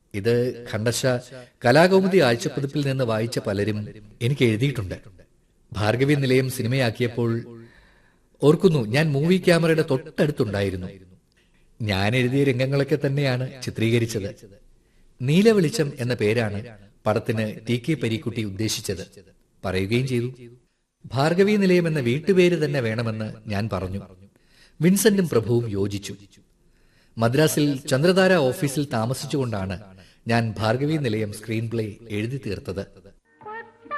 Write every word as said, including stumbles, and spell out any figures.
ഇത് ഖണ്ഡശ കലാകൗമുദി ആഴ്ചപ്പതിപ്പിൽ നിന്ന് വായിച്ച പലരും എനിക്ക് എഴുതിയിട്ടുണ്ട്. ഭാർഗവി നിലയം സിനിമയാക്കിയപ്പോൾ ഓർക്കുന്നു, ഞാൻ മൂവി ക്യാമറയുടെ തൊട്ടടുത്തുണ്ടായിരുന്നു. ഞാൻ എഴുതിയ രംഗങ്ങളൊക്കെ തന്നെയാണ് ചിത്രീകരിച്ചത്. നീലവെളിച്ചം എന്ന പേരാണ് പടത്തിന് ടി കെ പരീക്കുട്ടി ഉദ്ദേശിച്ചത്. പറയുകയും ചെയ്തു. ഭാർഗവി നിലയം എന്ന വീട്ടുപേര് തന്നെ വേണമെന്ന് ഞാൻ പറഞ്ഞു. വിൻസെന്റും പ്രഭുവും യോജിച്ചു. മദ്രാസിൽ ചന്ദ്രതാര ഓഫീസിൽ താമസിച്ചുകൊണ്ടാണ് ഞാൻ ഭാർഗവി നിലയം സ്ക്രീൻ പ്ലേ എഴുതി തീർത്തത്.